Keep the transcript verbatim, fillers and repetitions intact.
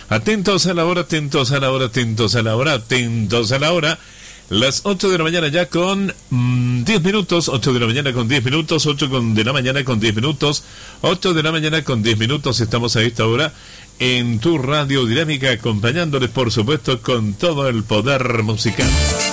Atentos a la hora, atentos a la hora, atentos a la hora, atentos a la hora. Las ocho de la mañana ya con mmm, diez minutos, ocho de la mañana con diez minutos, ocho de la mañana con diez minutos, ocho de la mañana con diez minutos. Estamos a esta hora en tu radio dinámica, acompañándoles, por supuesto, con todo el poder musical.